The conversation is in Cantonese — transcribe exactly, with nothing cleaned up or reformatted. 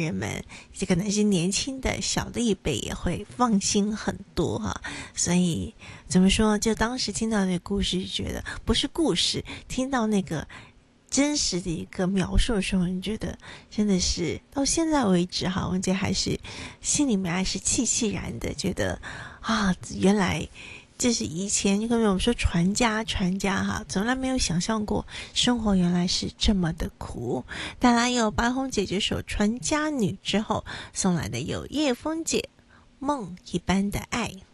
人们，这可能是年轻的小的一辈也会放心很多哈。所以怎么说，就当时听到那个故事，觉得不是故事，听到那个真实的一个描述的时候，你觉得真的是到现在为止哈，文杰还是心里面还是气气然的，觉得啊，原来这是以前就跟我们说传家传家哈，从来没有想象过生活原来是这么的苦。当然有白红姐姐首《传家女》之后送来的有叶枫姐梦一般的爱。